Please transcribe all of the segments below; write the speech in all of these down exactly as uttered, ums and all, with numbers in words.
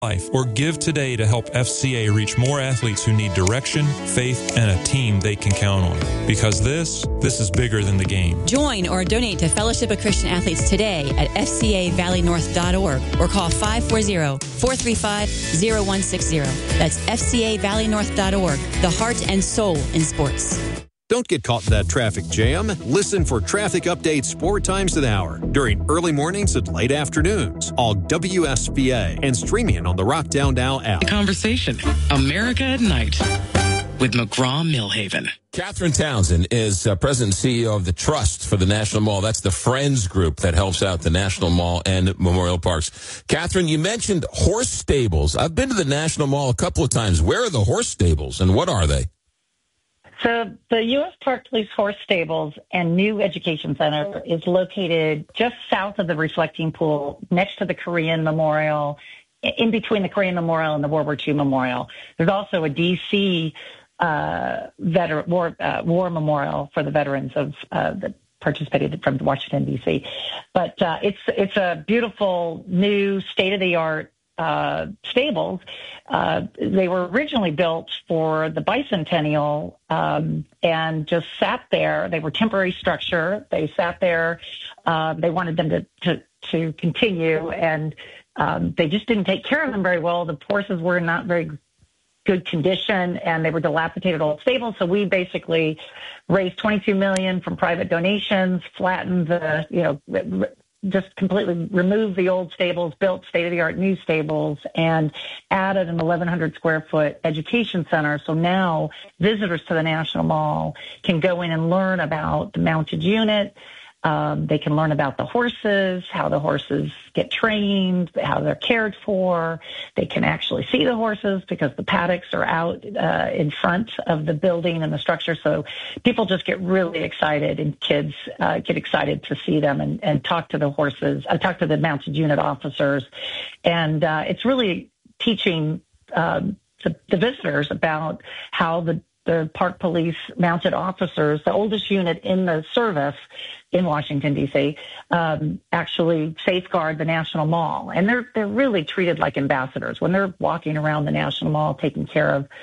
life, or give today to help F C A reach more athletes who need direction, faith, and a team they can count on. Because this, this is bigger than the game. Join or donate to Fellowship of Christian Athletes today at f c a valley north dot org or call five four zero, four three five, zero one six zero. That's f c a valley north dot org, the heart and soul in sports. Don't get caught in that traffic jam. Listen for traffic updates four times an hour during early mornings and late afternoons. All W S B A and streaming on the Rockdown Now app. Conversation, America at Night with McGraw-Millhaven. Catherine Townsend is uh, president and C E O of the Trust for the National Mall. That's the Friends group that helps out the National Mall and Memorial Parks. Catherine, you mentioned horse stables. I've been to the National Mall a couple of times. Where are the horse stables and what are they? So the U S Park Police Horse Stables and New Education Center is located just south of the Reflecting Pool, next to the Korean Memorial, in between the Korean Memorial and the World War Two Memorial. There's also a D C uh, veteran war, uh, war memorial for the veterans of uh, that participated from Washington, D C. But uh, it's it's a beautiful, new, state-of-the-art Uh, stables. Uh, they were originally built for the bicentennial um, and just sat there. They were temporary structure. They sat there. Uh, they wanted them to, to, to continue, and um, they just didn't take care of them very well. The horses were in not very good condition, and they were dilapidated old stables. So we basically raised twenty-two million dollars from private donations, flattened the, you know, just completely removed the old stables, built state-of-the-art new stables, and added an eleven hundred square foot education center. So now visitors to the National Mall can go in and learn about the mounted unit. Um, they can learn about the horses, how the horses get trained, how they're cared for. They can actually see the horses because the paddocks are out uh, in front of the building and the structure. So people just get really excited, and kids uh, get excited to see them and, and talk to the horses, uh, talk to the mounted unit officers. And uh, it's really teaching um, the, the visitors about how the the Park Police mounted officers, the oldest unit in the service in Washington, D C, um, actually safeguard the National Mall. And they're they're really treated like ambassadors. When they're walking around the National Mall taking care of,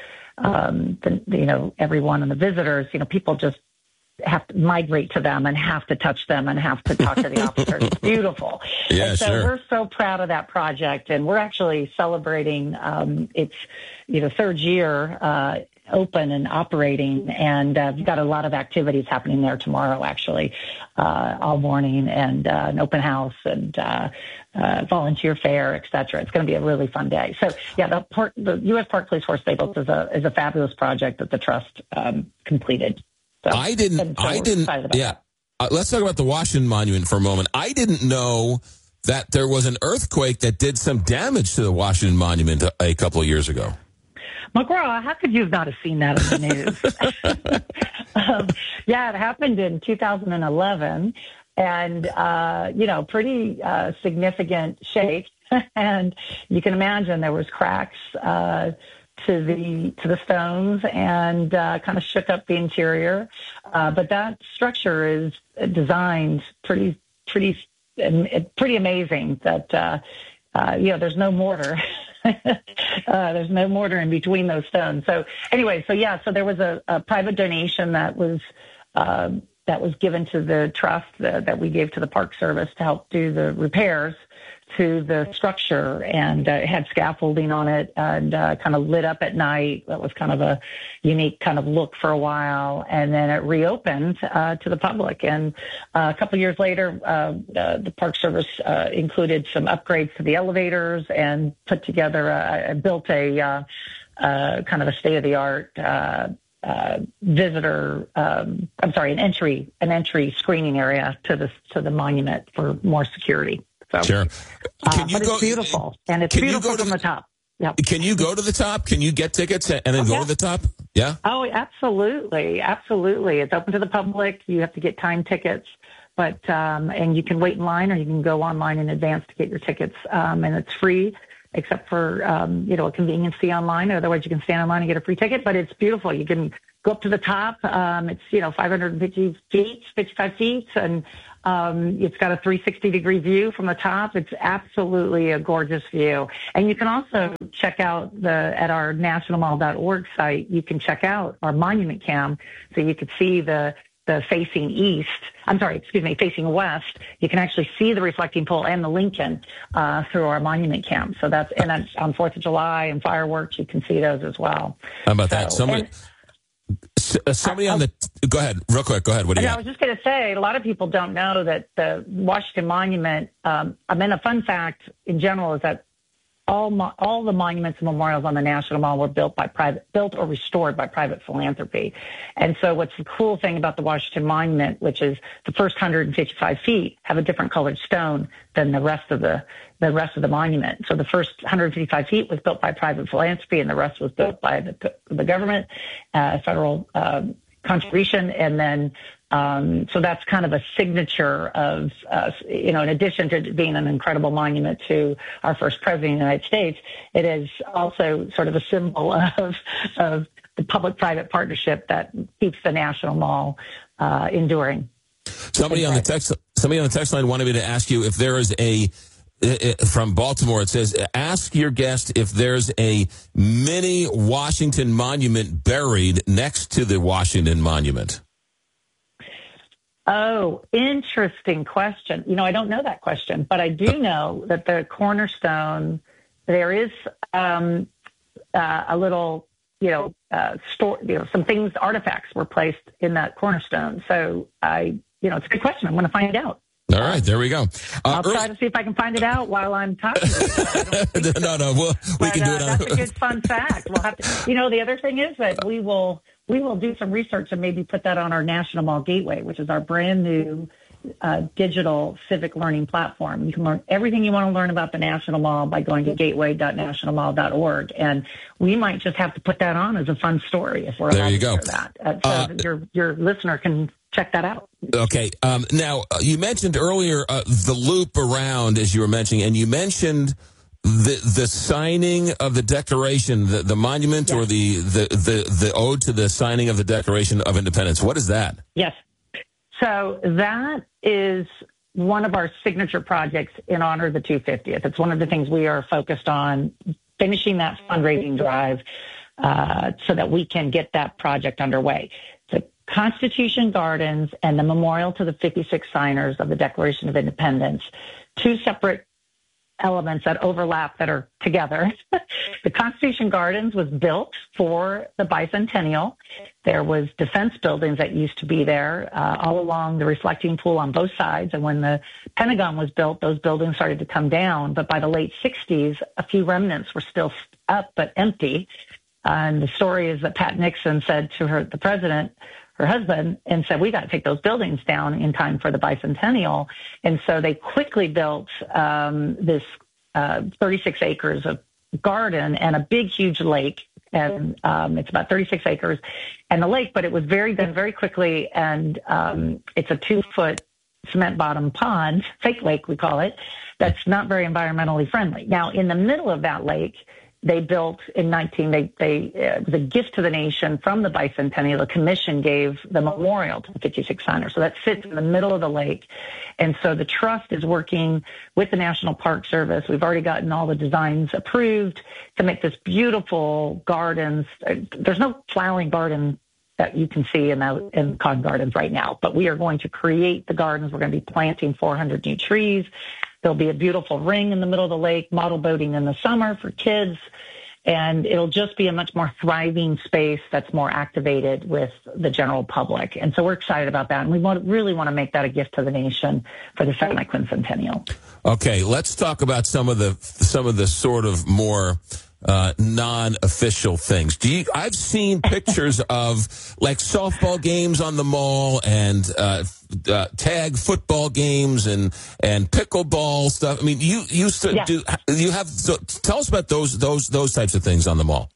um, the, you know, everyone and the visitors, you know, people just have to migrate to them and have to touch them and have to talk to the officers. It's beautiful. Yeah, and so sure. We're so proud of that project. And we're actually celebrating um, its, you know, third year uh open and operating, and uh, we've got a lot of activities happening there tomorrow, actually, uh, all morning, and uh, an open house and uh, uh, volunteer fair, et cetera. It's going to be a really fun day. So, yeah, the, Park, the U S Park Police Horse Stables is a is a fabulous project that the Trust um, completed. So, I didn't. so I didn't. Yeah. Uh, let's talk about the Washington Monument for a moment. I didn't know that there was an earthquake that did some damage to the Washington Monument a, a couple of years ago. McGraw, how could you not have seen that in the news? um, yeah, it happened in two thousand eleven, and, uh, you know, pretty uh, significant shake. And you can imagine there was cracks uh, to the to the stones and uh, kind of shook up the interior. Uh, but that structure is designed pretty, pretty, pretty amazing that, uh, uh, you know, there's no mortar. Uh, there's no mortar in between those stones. So anyway, so yeah, so there was a, a private donation that was uh, that was given to the trust uh, that we gave to the Park Service to help do the repairs to the structure, and uh, it had scaffolding on it and uh, kind of lit up at night. That was kind of a unique kind of look for a while, and then it reopened uh, to the public. And uh, a couple of years later, uh, the, the Park Service uh, included some upgrades to the elevators and put together, a, built a uh, uh, kind of a state-of-the-art uh, uh, visitor. Um, I'm sorry, an entry, an entry screening area to the to the monument for more security. So, sure. Can uh, you but go, it's beautiful, and it's beautiful from the, the top. Yep. Can you go to the top? Can you get tickets and then oh, go yeah. to the top? Yeah. Oh, absolutely, absolutely. It's open to the public. You have to get time tickets, but um, and you can wait in line, or you can go online in advance to get your tickets, um, and it's free, except for um, you know a convenience fee online. Otherwise, you can stand in line and get a free ticket. But it's beautiful. You can go up to the top. Um, it's you know five hundred fifty feet, fifty-five feet, and Um, it's got a three sixty degree view from the top. It's absolutely a gorgeous view. And you can also check out the, at our national mall dot org site, you can check out our monument cam so you could see the, the facing east. I'm sorry, excuse me, facing west. You can actually see the reflecting pole and the Lincoln, uh, through our monument cam. So that's, and that's on fourth of July and fireworks. You can see those as well. How about so, that? Somebody, and, Somebody on the go ahead, real quick. Go ahead. What do you? I got? was just going to say, a lot of people don't know that the Washington Monument. Um, I mean, a fun fact in general is that all mo- all the monuments and memorials on the National Mall were built by private, built or restored by private philanthropy. And so, what's the cool thing about the Washington Monument, which is the first one hundred fifty-five feet have a different colored stone than the rest of the the rest of the monument. So the first one hundred fifty-five feet was built by private philanthropy, and the rest was built by the the government, uh, federal um, contribution, and then. Um, so that's kind of a signature of, uh, you know, in addition to being an incredible monument to our first president of the United States, it is also sort of a symbol of, of the public-private partnership that keeps the National Mall uh, enduring. Somebody on the text, somebody on the text line wanted me to ask you if there is a from Baltimore. It says, ask your guest if there's a mini Washington Monument buried next to the Washington Monument. Oh, interesting question. You know, I don't know that question, but I do know that the cornerstone, there is um, uh, a little, you know, uh, store, you know, some things, artifacts were placed in that cornerstone. So I, you know, it's a good question. I'm going to find out. All right, there we go. Uh, I'll try to see if I can find it out while I'm talking to you. no, no, we'll, we but, can do uh, it. On... That's a good fun fact. We'll have to, you know, the other thing is that we will we will do some research and maybe put that on our National Mall Gateway, which is our brand new uh, digital civic learning platform. You can learn everything you want to learn about the National Mall by going to gateway dot national mall dot org, and we might just have to put that on as a fun story if we're there allowed you to go. share that. Uh, so uh, your your listener can check that out. Okay. Um, now, uh, you mentioned earlier uh, the loop around, as you were mentioning, and you mentioned the the signing of the Declaration, the, the monument, yes. or the, the, the, the ode to the signing of the Declaration of Independence. What is that? Yes. So that is one of our signature projects in honor of the two hundred fiftieth. It's one of the things we are focused on, finishing that fundraising drive uh, so that we can get that project underway. The Constitution Gardens and the memorial to the fifty-six signers of the Declaration of Independence, two separate elements that overlap that are together. The Constitution Gardens was built for the bicentennial. There was defense buildings that used to be there uh, all along the reflecting pool on both sides. And when the Pentagon was built, those buildings started to come down. But by the late sixties, a few remnants were still up but empty. Uh, and the story is that Pat Nixon said to her, the president, her husband, and said, we got to take those buildings down in time for the bicentennial. And so they quickly built um, this uh, thirty-six acres of garden and a big, huge lake. And um, it's about thirty-six acres and the lake, but it was very done very quickly. And um, it's a two-foot cement bottom pond, fake lake we call it, that's not very environmentally friendly. Now, in the middle of that lake, they built in nineteen, they, they, uh, it was a gift to the nation from the bicentennial. The commission gave the memorial to the fifty-six signers. So that sits in the middle of the lake. And so the trust is working with the National Park Service. We've already gotten all the designs approved to make this beautiful gardens. There's no flowering garden that you can see in the in Cotton Gardens right now, but we are going to create the gardens. We're going to be planting four hundred new trees. There'll be a beautiful ring in the middle of the lake, model boating in the summer for kids, and it'll just be a much more thriving space that's more activated with the general public. And so we're excited about that, and we want, really want to make that a gift to the nation for the semi-quincentennial. Okay, let's talk about some of the some of the sort of more uh, non-official things. Do you, I've seen pictures of like softball games on the mall and uh, uh, tag football games and and pickleball stuff. I mean, you used to yeah. do. You have so tell us about those those those types of things on the mall.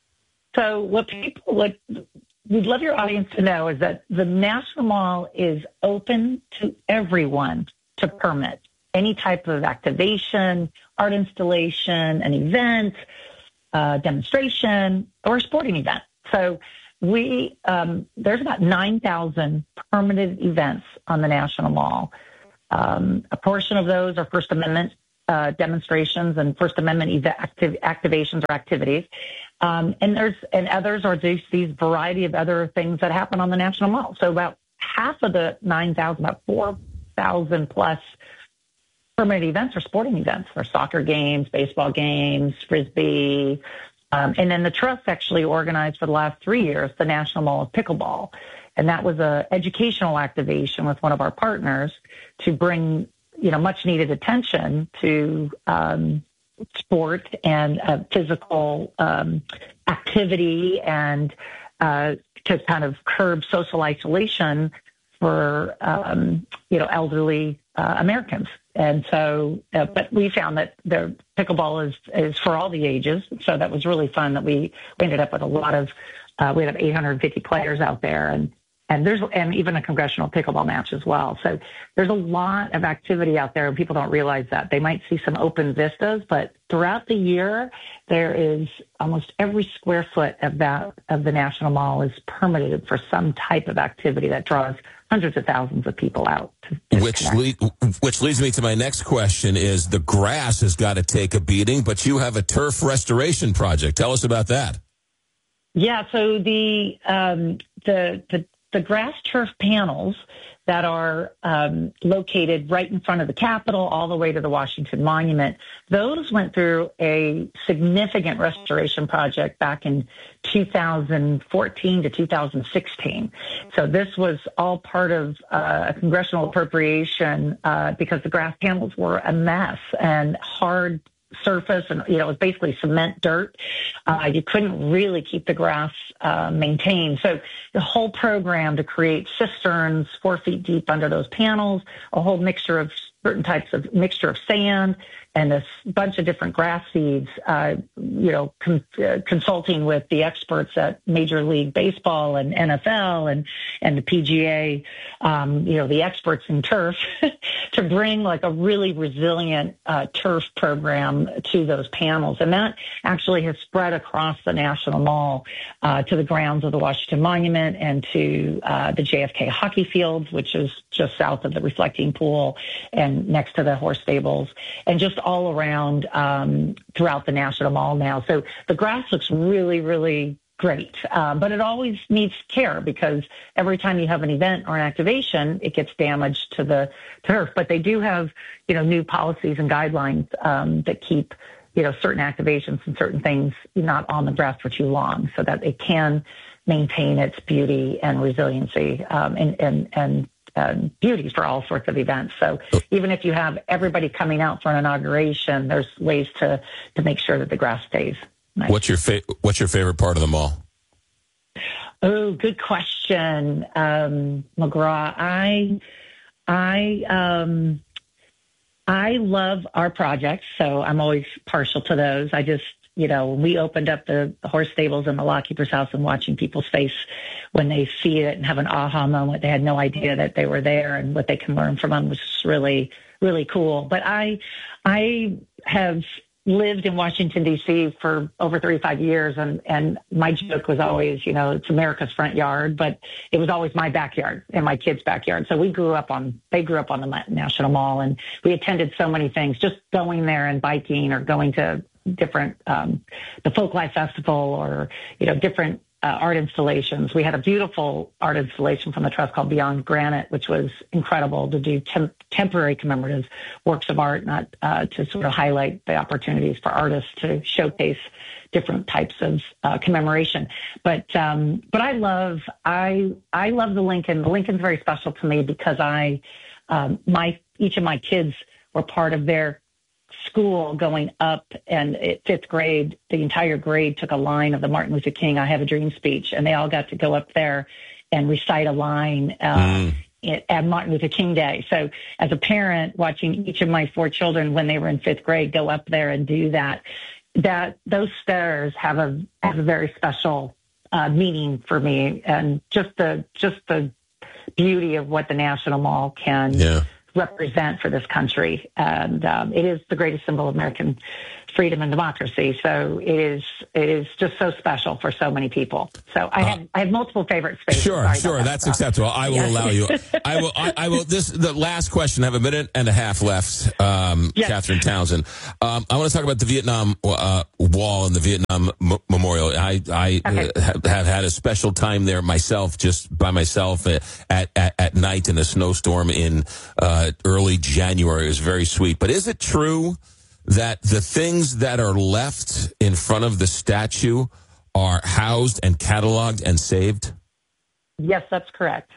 So what people what we'd love your audience to know is that the National Mall is open to everyone to permit any type of activation, art installation, an event, uh, demonstration, or a sporting event. So we um, there's about nine thousand permitted events on the National Mall. Um, a portion of those are First Amendment uh, demonstrations and First Amendment ev- activ- activations or activities. Um, and there's and others are these, these variety of other things that happen on the National Mall. So about half of the nine thousand, about four thousand plus permitted events are sporting events. They're soccer games, baseball games, Frisbee. Um, and then the Trust actually organized for the last three years the National Mall of Pickleball. And that was a educational activation with one of our partners to bring, you know, much needed attention to um, sport and uh, physical um, activity and uh, to kind of curb social isolation for, um, you know, elderly uh, Americans. And so, uh, but we found that the pickleball is, is for all the ages. So that was really fun that we, we ended up with a lot of, uh, we had eight hundred fifty players out there and, and there's, and even a congressional pickleball match as well. So there's a lot of activity out there and people don't realize that. They might see some open vistas, but throughout the year, there is almost every square foot of that, of the National Mall is permitted for some type of activity that draws hundreds of thousands of people out. To which, lead, which leads me to my next question is the grass has got to take a beating, but you have a turf restoration project. Tell us about that. Yeah, so the um, the, the the grass turf panels that are um, located right in front of the Capitol all the way to the Washington Monument, those went through a significant restoration project back in two thousand fourteen to two thousand sixteen. So this was all part of uh, a congressional appropriation uh, because the grass panels were a mess and hard surface, and you know it was basically cement dirt. Uh, you couldn't really keep the grass uh, maintained. So the whole program to create cisterns four feet deep under those panels, a whole mixture of certain types of mixture of sand and a bunch of different grass seeds, uh, you know, con- uh, consulting with the experts at Major League Baseball and N F L and, and the P G A, um, you know, the experts in turf to bring like a really resilient uh, turf program to those panels. And that actually has spread across the National Mall uh, to the grounds of the Washington Monument and to uh, the J F K hockey fields, which is just south of the reflecting pool and next to the horse stables, and just all around um, throughout the National Mall now. So the grass looks really, really great, uh, but it always needs care because every time you have an event or an activation, it gets damaged to the turf. But they do have, you know, new policies and guidelines um, that keep, you know, certain activations and certain things not on the grass for too long, so that it can maintain its beauty and resiliency um, and and and. Uh, beauty for all sorts of events. So even if you have everybody coming out for an inauguration, there's ways to, to make sure that the grass stays nice. What's your fa- What's your favorite part of the mall? Oh, good question, um, McGraw. I I um, I love our projects, so I'm always partial to those. I just You know, when we opened up the horse stables in the Lockkeeper's House and watching people's face when they see it and have an aha moment, they had no idea that they were there and what they can learn from them was just really, really cool. But I, I have lived in Washington, D C for over thirty-five years, and, and my joke was always, you know, it's America's front yard, but it was always my backyard and my kids' backyard. So we grew up on, they grew up on the National Mall, and we attended so many things, just going there and biking or going to different, um, the Folklife Festival or, you know, different uh, art installations. We had a beautiful art installation from the Trust called Beyond Granite, which was incredible to do tem- temporary commemorative works of art, not uh, to sort of highlight the opportunities for artists to showcase different types of uh, commemoration. But um, but I love I I love the Lincoln. The Lincoln's very special to me because I um, my each of my kids were part of their school going up, and at fifth grade, the entire grade took a line of the Martin Luther King I Have a Dream speech, and they all got to go up there and recite a line uh, mm. at Martin Luther King Day. So as a parent, watching each of my four children when they were in fifth grade go up there and do that, that those stairs have a have a very special uh, meaning for me, and just the just the beauty of what the National Mall can yeah. represent for this country. And um, it is the greatest symbol of American freedom and democracy. So it is it is just so special for so many people. So I have uh, I have multiple favorite spaces. Sure, Sorry sure, that that's stuff. acceptable. I will yes. allow you. I will. I, I will. This the last question. I have a minute and a half left. Um, yes. Catherine Townsend. Um, I want to talk about the Vietnam uh, Wall and the Vietnam M- Memorial. I I okay. uh, have, have had a special time there myself, just by myself at at, at night in a snowstorm in uh, early January. It was very sweet. But is it true that the things that are left in front of the statue are housed and cataloged and saved? Yes, that's correct.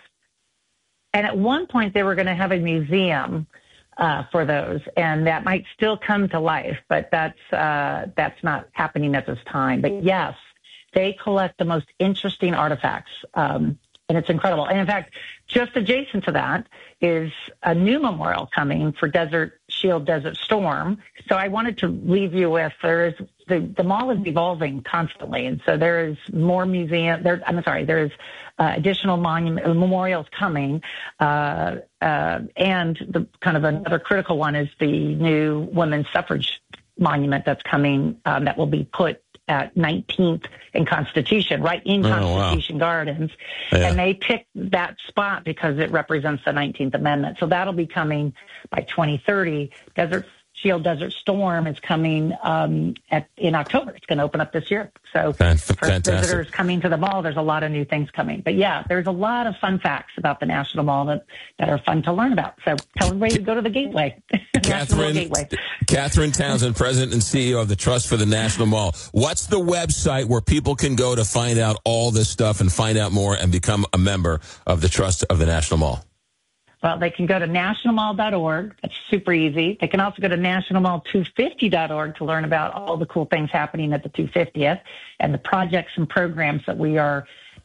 And at one point, they were going to have a museum uh, for those, and that might still come to life, but that's uh, that's not happening at this time. But yes, they collect the most interesting artifacts, um, and it's incredible. And in fact, just adjacent to that is a new memorial coming for Desert Shield, Desert Storm. So I wanted to leave you with there is the, the mall is evolving constantly, and so there is more museum. There, I'm sorry, there is uh, additional monument memorials coming, uh, uh, and the kind of another critical one is the new women's suffrage monument that's coming um, that will be put at nineteenth and Constitution, right in oh, Constitution wow. Gardens. Yeah. And they picked that spot because it represents the nineteenth Amendment. So that'll be coming by twenty thirty. Desert Shield, Desert Storm is coming um, at in October. It's going to open up this year. So Fantastic. for visitors coming to the mall, there's a lot of new things coming. But yeah, there's a lot of fun facts about the National Mall that, that are fun to learn about. So tell everybody to go to the Gateway. Catherine, Gateway. Catherine Townsend, President and C E O of the Trust for the National Mall. What's the website where people can go to find out all this stuff and find out more and become a member of the Trust of the National Mall? Well, they can go to national mall dot org. That's super easy. They can also go to national mall two fifty dot org to learn about all the cool things happening at the two fiftieth and the projects and programs that we are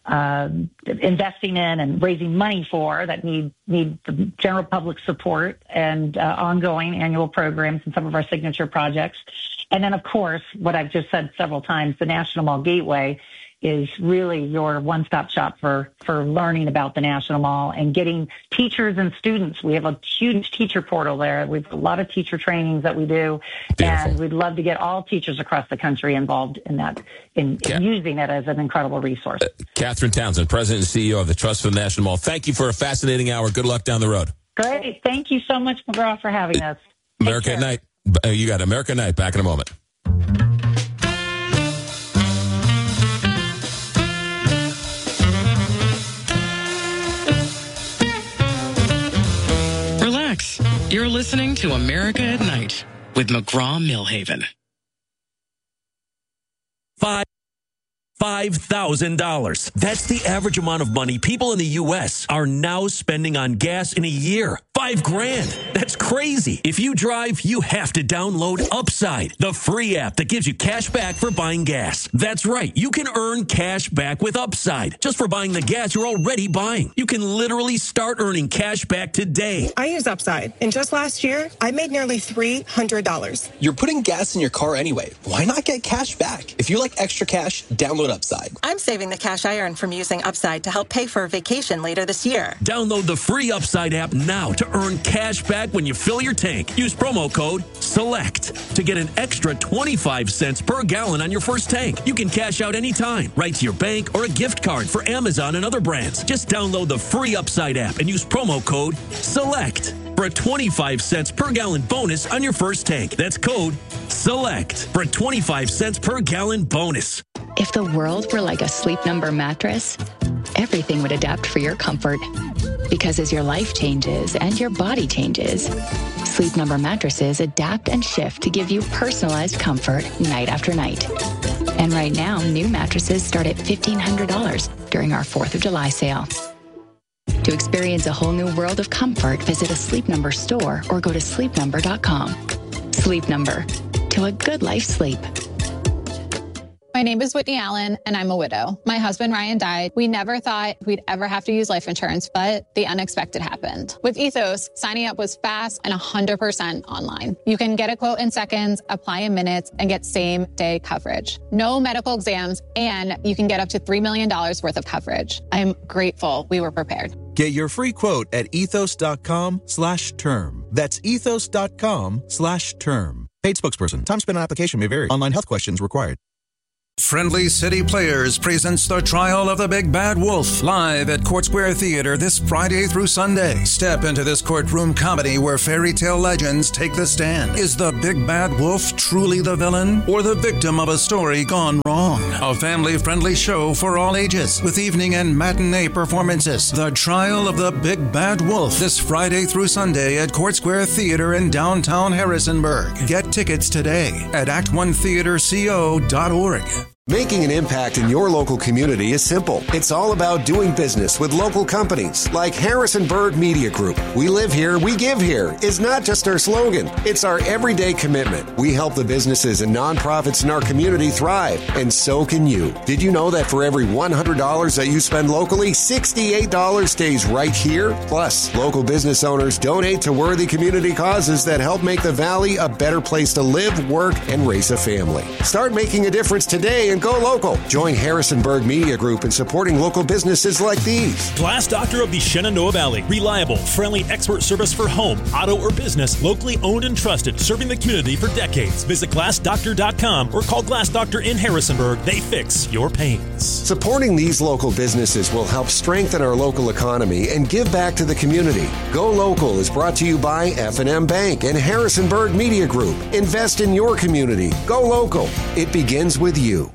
um, investing in and raising money for that need need the general public support and uh, ongoing annual programs and some of our signature projects. And then, of course, what I've just said several times, the National Mall Gateway is really your one-stop shop for, for learning about the National Mall and getting teachers and students. We have a huge teacher portal there. We've a lot of teacher trainings that we do. Beautiful. And we'd love to get all teachers across the country involved in that, in, in using it as an incredible resource. Uh, Catherine Townsend, President and C E O of the Trust for the National Mall. Thank you for a fascinating hour. Good luck down the road. Great. Thank you so much, McGraw, for having us. America at Night. Uh, you got America at Night. Back in a moment. You're listening to America at Night with McGraw-Millhaven. Five. five thousand dollars. That's the average amount of money people in the U S are now spending on gas in a year. Five grand. That's crazy. If you drive, you have to download Upside, the free app that gives you cash back for buying gas. That's right. You can earn cash back with Upside just for buying the gas you're already buying. You can literally start earning cash back today. I use Upside, and just last year, I made nearly three hundred dollars. You're putting gas in your car anyway. Why not get cash back? If you like extra cash, download Upside. I'm saving the cash I earn from using Upside to help pay for a vacation later this year. Download the free Upside app now to earn cash back when you fill your tank. Use promo code SELECT to get an extra twenty-five cents per gallon on your first tank. You can cash out anytime, right to your bank or a gift card for Amazon and other brands. Just download the free Upside app and use promo code SELECT for a twenty-five cents per gallon bonus on your first tank. That's code SELECT for a twenty-five cents per gallon bonus. If the world were like a Sleep Number mattress, everything would adapt for your comfort. Because as your life changes and your body changes, Sleep Number mattresses adapt and shift to give you personalized comfort night after night. And right now, new mattresses start at fifteen hundred dollars during our fourth of July sale. To experience a whole new world of comfort, visit a Sleep Number store or go to sleep number dot com. Sleep Number. To a good life sleep. My name is Whitney Allen, and I'm a widow. My husband, Ryan, died. We never thought we'd ever have to use life insurance, but the unexpected happened. With Ethos, signing up was fast and one hundred percent online. You can get a quote in seconds, apply in minutes, and get same-day coverage. No medical exams, and you can get up to three million dollars worth of coverage. I'm grateful we were prepared. Get your free quote at ethos dot com slash term. That's ethos dot com slash term. Paid spokesperson. Time spent on application may vary. Online health questions required. Friendly City Players presents The Trial of the Big Bad Wolf live at Court Square Theater this Friday through Sunday. Step into this courtroom comedy where fairy tale legends take the stand. Is the Big Bad Wolf truly the villain or the victim of a story gone wrong? A family-friendly show for all ages with evening and matinee performances. The Trial of the Big Bad Wolf this Friday through Sunday at Court Square Theater in downtown Harrisonburg. Get tickets today at act one theater co dot org. Making an impact in your local community is simple. It's all about doing business with local companies like Harrisonburg Media Group. We live here, we give here is not just our slogan. It's our everyday commitment. We help the businesses and nonprofits in our community thrive, and so can you. Did you know that for every one hundred dollars that you spend locally, sixty-eight dollars stays right here? Plus, local business owners donate to worthy community causes that help make the Valley a better place to live, work, and raise a family. Start making a difference today and go local. Join Harrisonburg Media Group in supporting local businesses like these. Glass Doctor of the Shenandoah Valley. Reliable, friendly expert service for home, auto, or business. Locally owned and trusted. Serving the community for decades. Visit glass doctor dot com or call Glass Doctor in Harrisonburg. They fix your pains. Supporting these local businesses will help strengthen our local economy and give back to the community. Go Local is brought to you by F and M Bank and Harrisonburg Media Group. Invest in your community. Go local. It begins with you.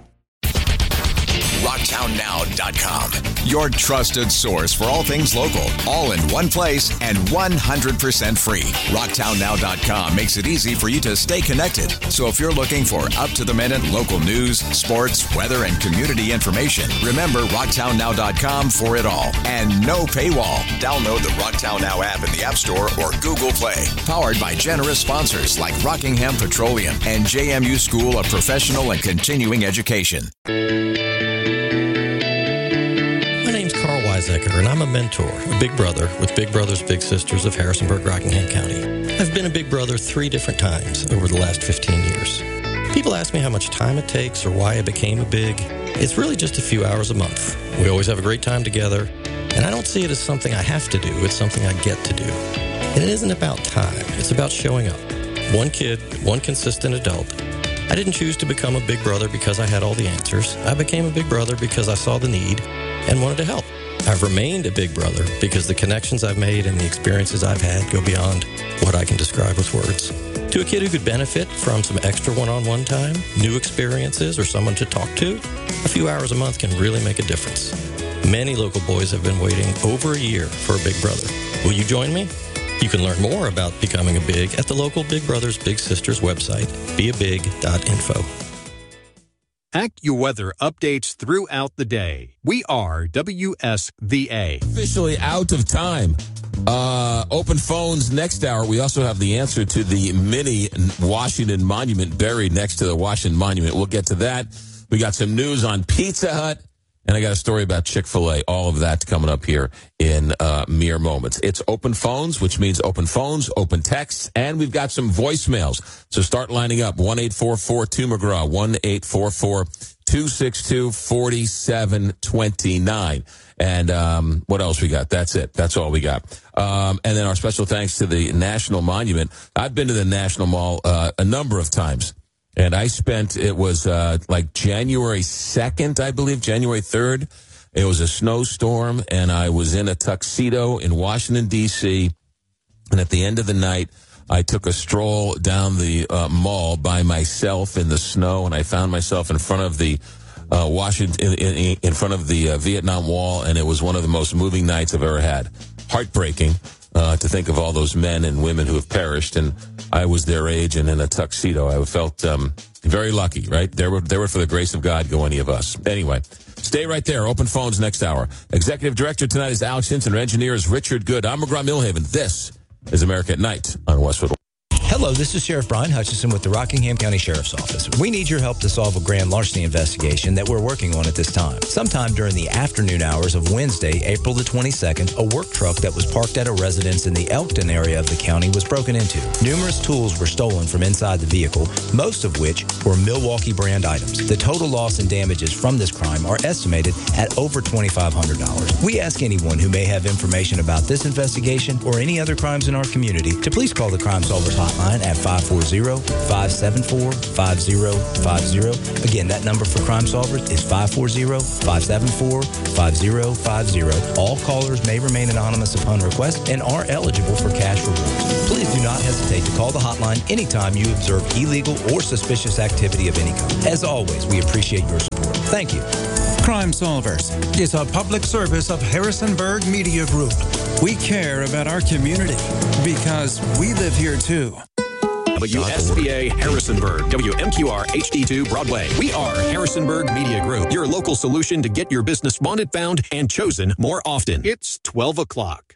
rocktown now dot com. Your trusted source for all things local, all in one place and one hundred percent free. rocktown now dot com makes it easy for you to stay connected. So if you're looking for up-to-the-minute local news, sports, weather, and community information, remember rocktown now dot com for it all. And no paywall. Download the Rocktown Now app in the App Store or Google Play. Powered by generous sponsors like Rockingham Petroleum and J M U School of Professional and Continuing Education. And I'm a mentor, a big brother with Big Brothers Big Sisters of Harrisonburg, Rockingham County. I've been a big brother three different times over the last fifteen years. People ask me how much time it takes or why I became a big. It's really just a few hours a month. We always have a great time together, and I don't see it as something I have to do. It's something I get to do. And it isn't about time. It's about showing up. One kid, one consistent adult. I didn't choose to become a big brother because I had all the answers. I became a big brother because I saw the need and wanted to help. I've remained a big brother because the connections I've made and the experiences I've had go beyond what I can describe with words. To a kid who could benefit from some extra one-on-one time, new experiences, or someone to talk to, a few hours a month can really make a difference. Many local boys have been waiting over a year for a big brother. Will you join me? You can learn more about becoming a big at the local Big Brothers Big Sisters website, be a big dot info. AccuWeather updates throughout the day. We are W S V A. Officially out of time. Uh, open phones next hour. We also have the answer to the mini Washington Monument buried next to the Washington Monument. We'll get to that. We got some news on Pizza Hut. And I got a story about Chick-fil-A. All of that coming up here in uh, mere moments. It's open phones, which means open phones, open texts, and we've got some voicemails. So start lining up. one eight four four two McGraw, one eight four four two six two four seven two nine. And um, what else we got? That's it. That's all we got. Um, and then our special thanks to the National Monument. I've been to the National Mall uh, a number of times. And I spent, it was uh, like January second, I believe, January third. It was a snowstorm, and I was in a tuxedo in Washington, D C And at the end of the night, I took a stroll down the uh, mall by myself in the snow, and I found myself in front of the uh, Washington, in, in, in front of the uh, Vietnam Wall, and it was one of the most moving nights I've ever had. Heartbreaking. Uh, to think of all those men and women who have perished, and I was their age and in a tuxedo. I felt um, very lucky, right? There were, there were for the grace of God go any of us. Anyway, stay right there. Open phones next hour. Executive Director tonight is Alex Hinton. Our engineer is Richard Good. I'm McGraw Millhaven. This is America at Night on Westwood. Hello, this is Sheriff Brian Hutchison with the Rockingham County Sheriff's Office. We need your help to solve a grand larceny investigation that we're working on at this time. Sometime during the afternoon hours of Wednesday, April the twenty-second, a work truck that was parked at a residence in the Elkton area of the county was broken into. Numerous tools were stolen from inside the vehicle, most of which were Milwaukee brand items. The total loss and damages from this crime are estimated at over twenty-five hundred dollars. We ask anyone who may have information about this investigation or any other crimes in our community to please call the Crime Solvers hotline hotline at five four zero, five seven four, five zero five zero. Again, that number for Crime Solvers is five four zero, five seven four, five zero five zero. All callers may remain anonymous upon request and are eligible for cash rewards. Please do not hesitate to call the hotline anytime you observe illegal or suspicious activity of any kind. As always, we appreciate your support. Thank you. Crime Solvers is a public service of Harrisonburg Media Group. We care about our community because we live here too. W S B A Harrisonburg, W M Q R H D two Broadway. We are Harrisonburg Media Group, your local solution to get your business wanted, found, and chosen more often. It's twelve o'clock.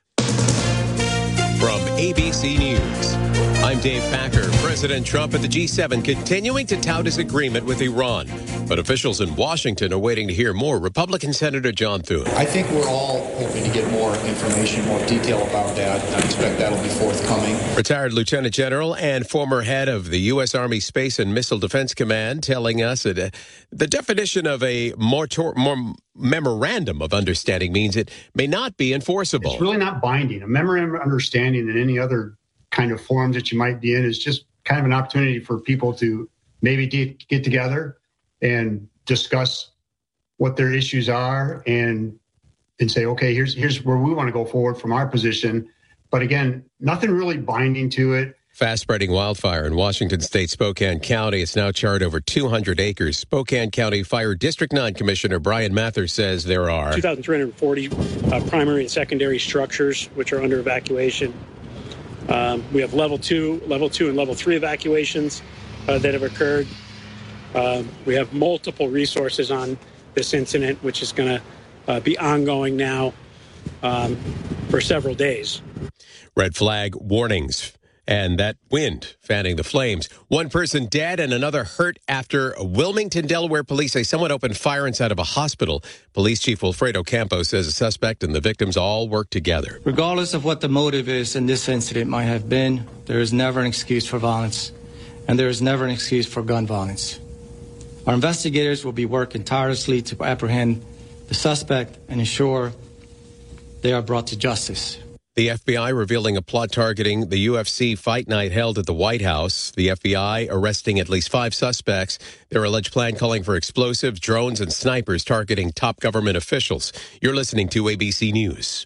From A B C News, I'm Dave Packer. President Trump at the G seven continuing to tout his agreement with Iran. But officials in Washington are waiting to hear more. Republican Senator John Thune. I think we're all hoping to get more information, more detail about that. I expect that'll be forthcoming. Retired Lieutenant General and former head of the U S. Army Space and Missile Defense Command telling us that uh, the definition of a mortor- more memorandum of understanding means it may not be enforceable. It's really not binding. A memorandum of understanding in any other kind of forum that you might be in is just kind of an opportunity for people to maybe de- get together and discuss what their issues are and and say, okay, here's here's where we want to go forward from our position. But again, nothing really binding to it. Fast-spreading wildfire in Washington State, Spokane County. It's now charred over two hundred acres. Spokane County Fire District nine Commissioner Brian Mather says there are two thousand three hundred forty uh, primary and secondary structures which are under evacuation. Um, we have level two, level two, and level three evacuations uh, that have occurred. Um, we have multiple resources on this incident, which is going to uh, be ongoing now um, for several days. Red flag warnings. And that wind fanning the flames. One person dead and another hurt after Wilmington, Delaware police say someone opened fire inside of a hospital. Police Chief Wilfredo Campos says the suspect and the victims all worked together. Regardless of what the motive is in this incident might have been, there is never an excuse for violence, and there is never an excuse for gun violence. Our investigators will be working tirelessly to apprehend the suspect and ensure they are brought to justice. The F B I revealing a plot targeting the U F C fight night held at the White House. The F B I arresting at least five suspects. Their alleged plan calling for explosives, drones, and snipers targeting top government officials. You're listening to A B C News.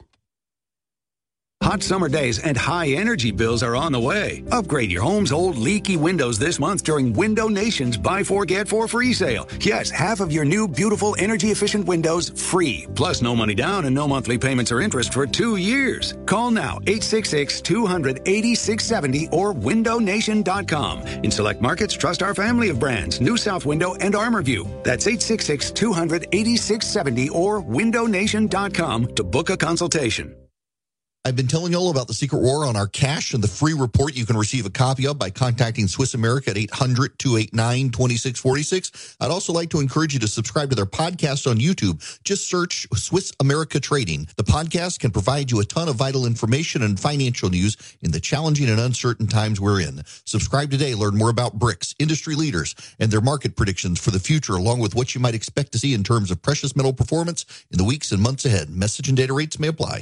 Hot summer days and high energy bills are on the way. Upgrade your home's old leaky windows this month during Window Nation's Buy Four, Get Four free sale. Yes, half of your new, beautiful, energy-efficient windows free. Plus no money down and no monthly payments or interest for two years. Call now, eight six six, two hundred, eighty-six seventy or window nation dot com. In select markets, trust our family of brands, New South Window and ArmorView. That's eight six six, two hundred, eighty-six seventy or window nation dot com to book a consultation. I've been telling you all about the secret war on our cash and the free report you can receive a copy of by contacting Swiss America at eight hundred, two eight nine, two six four six. I'd also like to encourage you to subscribe to their podcast on YouTube. Just search Swiss America Trading. The podcast can provide you a ton of vital information and financial news in the challenging and uncertain times we're in. Subscribe today. Learn more about BRICS, industry leaders, and their market predictions for the future, along with what you might expect to see in terms of precious metal performance in the weeks and months ahead. Message and data rates may apply.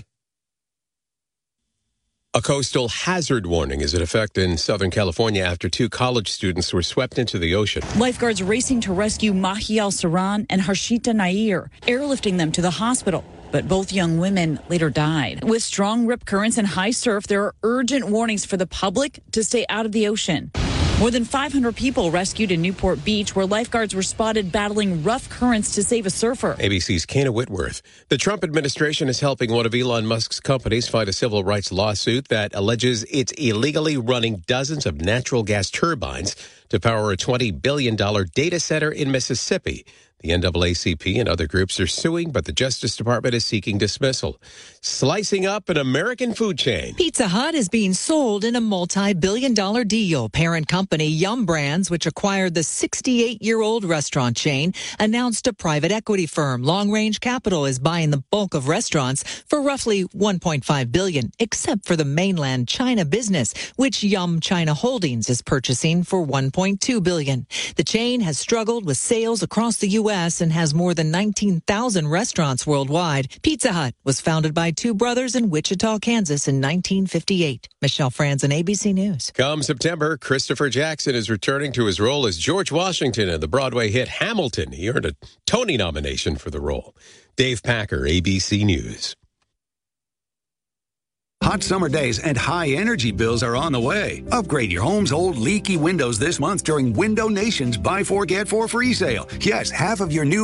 A coastal hazard warning is in effect in Southern California after two college students were swept into the ocean. Lifeguards racing to rescue Mahi Al-Saran and Harshita Nair, airlifting them to the hospital. But both young women later died. With strong rip currents and high surf, there are urgent warnings for the public to stay out of the ocean. More than five hundred people rescued in Newport Beach, where lifeguards were spotted battling rough currents to save a surfer. A B C's Kana Whitworth. The Trump administration is helping one of Elon Musk's companies fight a civil rights lawsuit that alleges it's illegally running dozens of natural gas turbines to power a twenty billion dollars data center in Mississippi. The N double A C P and other groups are suing, but the Justice Department is seeking dismissal. Slicing up an American food chain. Pizza Hut is being sold in a multi-billion dollar deal. Parent company Yum Brands, which acquired the sixty-eight-year-old restaurant chain, announced a private equity firm, Long Range Capital, is buying the bulk of restaurants for roughly one point five billion dollars, except for the mainland China business, which Yum China Holdings is purchasing for one point two billion dollars. The chain has struggled with sales across the U S U S and has more than nineteen thousand restaurants worldwide. Pizza Hut was founded by two brothers in Wichita, Kansas in nineteen fifty-eight. Michelle Franzen, A B C News. Come September, Christopher Jackson is returning to his role as George Washington in the Broadway hit Hamilton. He earned a Tony nomination for the role. Dave Packer, A B C News. Hot summer days and high energy bills are on the way. Upgrade your home's old leaky windows this month during Window Nation's Buy Four, Get Four free sale. Yes, half of your new